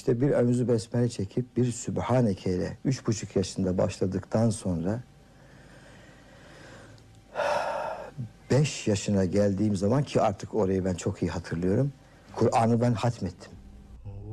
İşte bir Eûzü Besmele çekip bir Sübhaneke ile 3,5 yaşında başladıktan sonra 5 yaşına geldiğim zaman, ki artık orayı ben çok iyi hatırlıyorum, Kur'an'ı ben hatmettim.